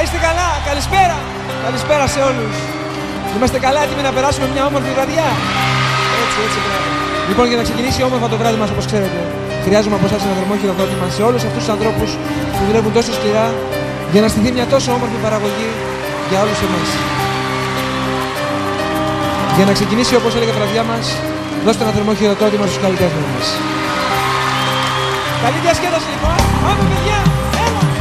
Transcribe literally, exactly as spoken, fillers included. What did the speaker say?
είστε καλά. Καλησπέρα. Καλησπέρα σε όλους. Είμαστε καλά, έτοιμοι να περάσουμε μια όμορφη βραδιά. Έτσι, έτσι, μπράβο. Λοιπόν, για να ξεκινήσει όμορφα το βράδυ μας, όπως ξέρετε, χρειάζομαι από εσάς ένα θερμό χειροκρότημα σε όλους αυτούς τους ανθρώπους που δουλεύουν τόσο σκληρά για να στηθεί μια τόσο όμορφη παραγωγή για όλους εμάς. Για να ξεκινήσει, όπως έλεγε, η βραδιά μας, δώστε ένα θερμό χειροκρότημα στους καλλιτέχνες μας. Καλή διασκέδαση, λοιπόν. Πάμε, παιδιά!